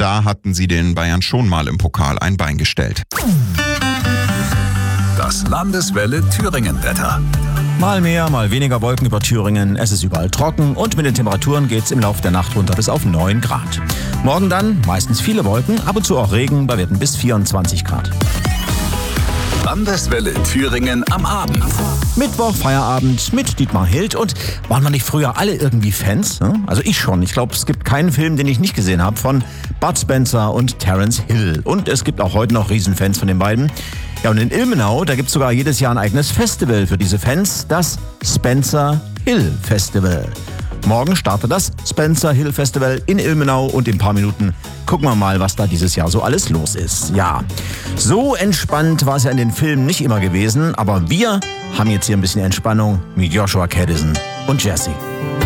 da hatten sie den Bayern schon mal im Pokal ein Bein gestellt. Das Landeswelle Thüringen-Wetter. Mal mehr, mal weniger Wolken über Thüringen. Es ist überall trocken und mit den Temperaturen geht's im Laufe der Nacht runter bis auf 9 Grad. Morgen dann meistens viele Wolken, ab und zu auch Regen bei Werten bis 24 Grad. Landeswelle Thüringen am Abend. Mittwoch, Feierabend mit Dietmar Hild. Und waren wir nicht früher alle irgendwie Fans? Also ich schon. Ich glaube, es gibt keinen Film, den ich nicht gesehen habe, von Bud Spencer und Terence Hill. Und es gibt auch heute noch Riesenfans von den beiden. Ja, und in Ilmenau, da gibt es sogar jedes Jahr ein eigenes Festival für diese Fans, das Spencer Hill Festival. Morgen startet das Spencer Hill Festival in Ilmenau und in ein paar Minuten gucken wir mal, was da dieses Jahr so alles los ist. Ja, so entspannt war es ja in den Filmen nicht immer gewesen, aber wir haben jetzt hier ein bisschen Entspannung mit Joshua Caddison und Jessie.